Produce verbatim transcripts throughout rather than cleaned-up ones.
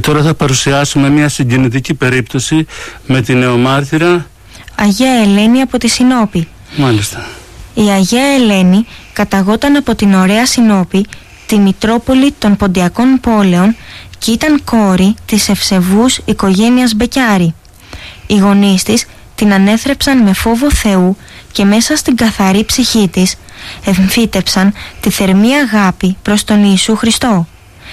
τώρα θα παρουσιάσουμε μια συγκινητική περίπτωση με την νεομάρτυρα Αγία Ελένη από τη Σινόπη. Μάλιστα. Η Αγία Ελένη καταγόταν από την ωραία Σινόπη, τη Μητρόπολη των Ποντιακών πόλεων, και ήταν κόρη της ευσεβούς οικογένειας Μπεκιάρη. Οι γονείς της την ανέθρεψαν με φόβο Θεού και μέσα στην καθαρή ψυχή της εμφύτεψαν τη θερμή αγάπη προς τον Ιησού Χριστό.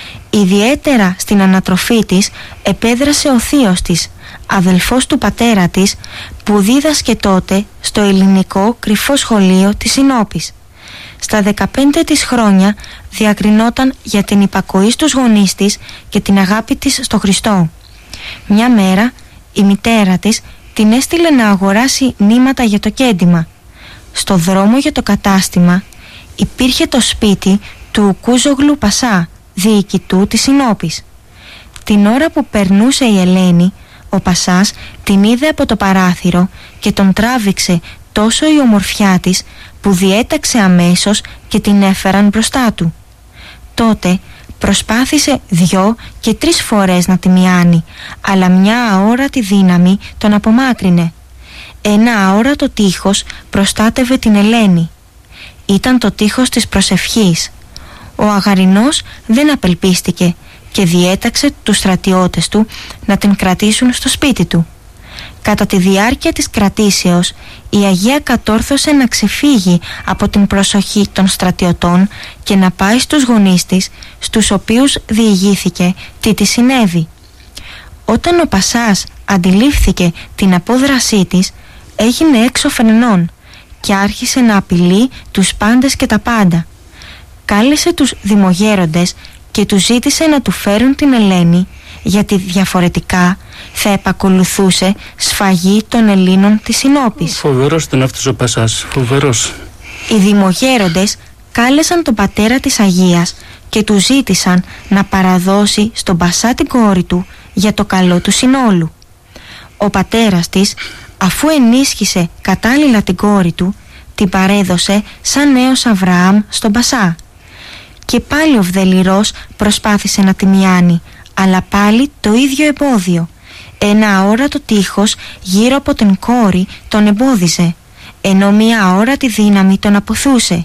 Ιδιαίτερα στην ανατροφή της επέδρασε ο θείος της, αδελφός του πατέρα της, που δίδασκε τότε στο ελληνικό κρυφό σχολείο της Σινόπης. Στα δεκαπέντε της χρόνια διακρινόταν για την υπακοή στους γονείς της και την αγάπη της στο Χριστό. Μια μέρα η μητέρα της την έστειλε να αγοράσει νήματα για το κέντημα. Στο δρόμο για το κατάστημα υπήρχε το σπίτι του Κούζογλου Πασά, διοικητού της Σινόπης. Την ώρα που περνούσε η Ελένη, ο Πασάς την είδε από το παράθυρο και τον τράβηξε τόσο η ομορφιά της που διέταξε αμέσως και την έφεραν μπροστά του. Τότε προσπάθησε δυο και τρεις φορές να τη μιάνει, αλλά μια αόρατη δύναμη τον απομάκρυνε. Ένα αόρατο τείχος προστάτευε την Ελένη. Ήταν το τείχος της προσευχής. Ο Αγαρινός δεν απελπίστηκε και διέταξε τους στρατιώτες του να την κρατήσουν στο σπίτι του. Κατά τη διάρκεια της κρατήσεως, η Αγία κατόρθωσε να ξεφύγει από την προσοχή των στρατιωτών και να πάει στους γονείς της, στους οποίους διηγήθηκε τι της συνέβη. Όταν ο Πασάς αντιλήφθηκε την απόδρασή της, έγινε έξω φρενών και άρχισε να απειλεί τους πάντες και τα πάντα. Κάλεσε τους δημογέροντες και τους ζήτησε να του φέρουν την Ελένη, γιατί διαφορετικά θα επακολουθούσε σφαγή των Ελλήνων της Σινόπης. Φοβερός ήταν αυτός ο Πασάς, φοβερός. Οι δημογέροντες κάλεσαν τον πατέρα της Αγίας και του ζήτησαν να παραδώσει στον Πασά την κόρη του για το καλό του συνόλου. Ο πατέρας της, αφού ενίσχυσε κατάλληλα την κόρη του, την παρέδωσε σαν νέος Αβραάμ στον Πασά. Και πάλι ο Βδελιρός προσπάθησε να τη μιάνει, αλλά πάλι το ίδιο εμπόδιο. Ένα αόρατο τείχος γύρω από την κόρη τον εμπόδιζε, ενώ μια αόρατη δύναμη τον αποθούσε.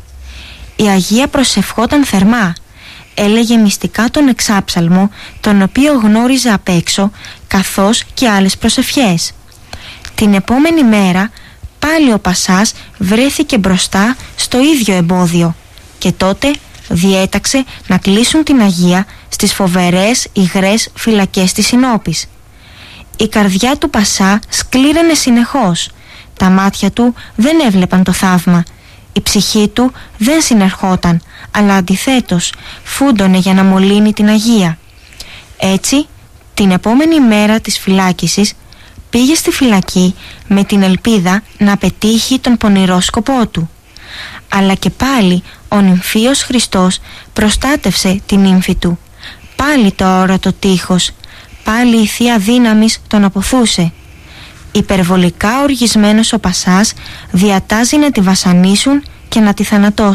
Η Αγία προσευχόταν θερμά, έλεγε μυστικά τον εξάψαλμο, τον οποίο γνώριζε απ' έξω, καθώς και άλλες προσευχές. Την επόμενη μέρα πάλι ο Πασάς βρέθηκε μπροστά στο ίδιο εμπόδιο και τότε διέταξε να κλείσουν την Αγία στις φοβερές υγρές φυλακές της Σινόπης. Η καρδιά του Πασά σκλήραινε συνεχώς. Τα μάτια του δεν έβλεπαν το θαύμα. Η ψυχή του δεν συνερχόταν, αλλά αντιθέτως φούντωνε για να μολύνει την Αγία. Έτσι, την επόμενη μέρα της φυλάκισης πήγε στη φυλακή με την ελπίδα να πετύχει τον πονηρό σκοπό του. Αλλά και πάλι ο νυμφίος Χριστός προστάτευσε την νύμφη του. Πάλι το αόρατο τείχος, πάλι η θεία δύναμης τον αποθούσε. Υπερβολικά οργισμένος ο Πασάς διατάζει να τη βασανίσουν και να τη θανατώσουν.